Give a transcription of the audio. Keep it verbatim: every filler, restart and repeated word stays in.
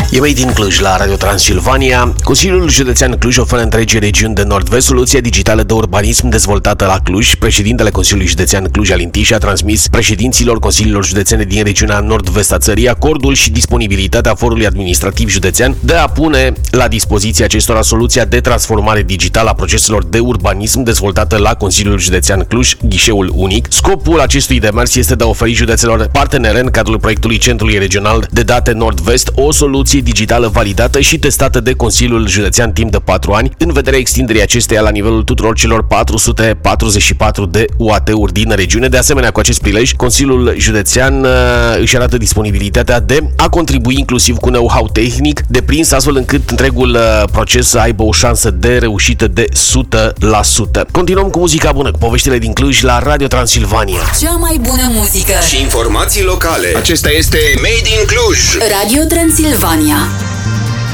E Made in Cluj la Radio Transilvania. Consiliul Județean Cluj oferă întregii regiuni de nord-vest soluția digitală de urbanism dezvoltată la Cluj. Președintele Consiliului Județean Cluj, Alin Tiș, a transmis președinților consiliilor județene din regiunea nord-vest a țării acordul și disponibilitatea forului administrativ județean de a pune la dispoziție acestora soluția de transformare digitală a proceselor de urbanism dezvoltată la Consiliul Județean Cluj, ghișeul unic. Scopul acestui demers este de a oferi județelor partenere în cadrul proiectului Centrului Regional de Date Nord-Vest o soluție digitală validată și testată de Consiliul Județean timp de patru ani, în vederea extinderii acesteia la nivelul tuturor celor patru sute patruzeci și patru de U A T-uri din regiune. De asemenea, cu acest prilej, Consiliul Județean uh, își arată disponibilitatea de a contribui inclusiv cu know-how tehnic deprins, astfel încât întregul uh, proces să aibă o șansă de reușită de o sută la sută. Continuăm cu muzica bună, cu poveștile din Cluj la Radio Transilvania. Cea mai bună muzică și informații locale. Acesta este Made in Cluj. Radio Transilvania.